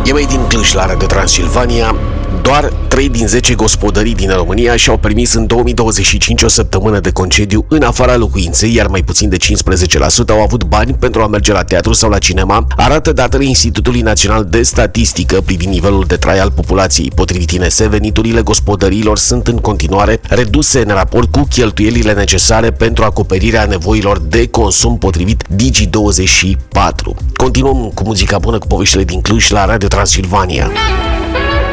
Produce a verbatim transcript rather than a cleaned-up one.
E mai din Cluj la Radio Transilvania. Doar trei din zece gospodării din România și-au permis în două mii douăzeci și cinci o săptămână de concediu în afara locuinței, iar mai puțin de cincisprezece la sută au avut bani pentru a merge la teatru sau la cinema, arată datele Institutului Național de Statistică privind nivelul de trai al populației. Potrivit I N S, veniturile gospodăriilor sunt în continuare reduse în raport cu cheltuielile necesare pentru acoperirea nevoilor de consum, potrivit Digi douăzeci și patru. Continuăm cu muzica bună, cu poveștile din Cluj la Radio Transilvania.